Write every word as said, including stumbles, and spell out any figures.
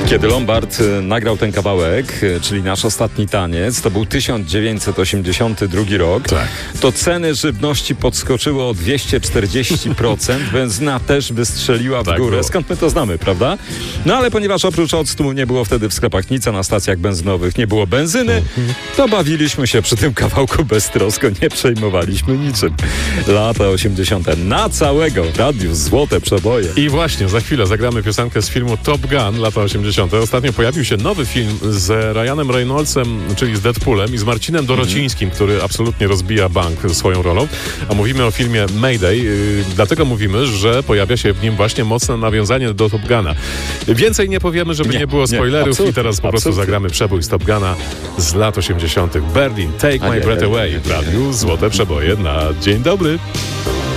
Kiedy Lombard nagrał ten kawałek, czyli Nasz ostatni taniec, to był tysiąc dziewięćset osiemdziesiąty drugi rok, tak. to ceny żywności podskoczyły o dwieście czterdzieści procent, benzyna też wystrzeliła w tak górę. było. Skąd my to znamy, prawda? No ale ponieważ oprócz octu nie było wtedy w sklepach nic, a na stacjach benzynowych nie było benzyny, to bawiliśmy się przy tym kawałku beztrosko, nie przejmowaliśmy niczym. Lata osiemdziesiąte na całego w radiu złote przeboje. I właśnie, za chwilę zagramy piosenkę z filmu Top Gun, lata osiemdziesiąte. Ostatnio pojawił się nowy film z Ryanem Reynoldsem, czyli z Deadpoolem, i z Marcinem Dorocińskim, który absolutnie rozbija bank swoją rolą. A mówimy o filmie Mayday, yy, dlatego mówimy, że pojawia się w nim właśnie mocne nawiązanie do Top Guna. Więcej nie powiemy, żeby nie, nie było spoilerów, nie, i teraz po prostu zagramy przebój z Top Guna z lat osiemdziesiątych. Berlin, Take My Breath Away w radiu Złote Przeboje na dzień dobry.